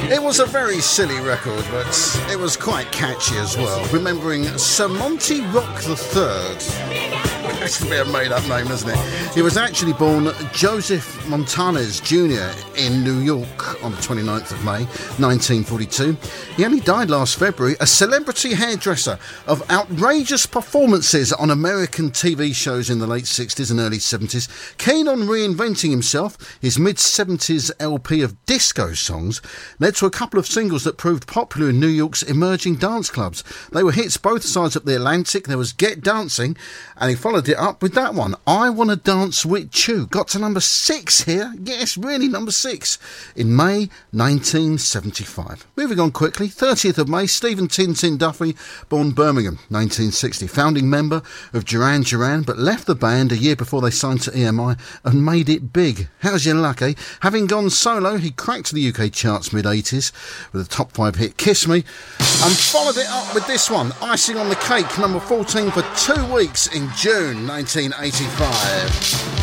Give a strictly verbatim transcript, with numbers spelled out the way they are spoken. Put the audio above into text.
It was a very silly record, but it was quite catchy as well. Remembering Sir Monty Rock the Third. That's a bit of a made-up name, isn't it? He was actually born Joseph Montanez Junior in New York on the twenty-ninth of May, nineteen forty-two. He only died last February, a celebrity hairdresser of outrageous performances on American T V shows in the late sixties and early seventies. Keen on reinventing himself, his mid-seventies L P of disco songs led to a couple of singles that proved popular in New York's emerging dance clubs. They were hits both sides of the Atlantic. There was Get Dancing, and he followed it up with that one, I Wanna Dance With You. Got to number six here. Yes, really, number six in May nineteen seventy-five. Moving on quickly, thirtieth of May, Stephen Tintin Duffy, born Birmingham, nineteen sixty. Founding member of Duran Duran, but left the band a year before they signed to E M I and made it big. How's your luck, eh? Having gone solo, he cracked the U K charts mid-eighties with a top five hit, Kiss Me, and followed it up with this one, Icing on the Cake, number fourteen for two weeks in June nineteen eighty-five.